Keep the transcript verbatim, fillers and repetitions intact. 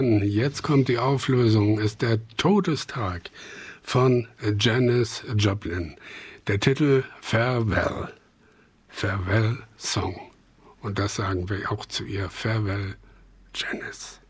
Jetzt kommt die Auflösung, ist der Todestag von Janis Joplin. Der Titel Farewell, Farewell Song. Und das sagen wir auch zu ihr, Farewell Janis.